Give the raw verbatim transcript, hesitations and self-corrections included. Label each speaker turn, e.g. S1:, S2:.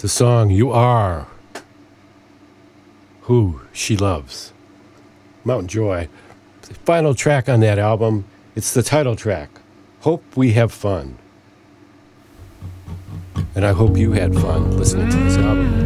S1: The song You Are Who She Loves. Mountain Joy. The final track on that album, it's the title track, Hope We Have Fun. And I hope you had fun listening to this album.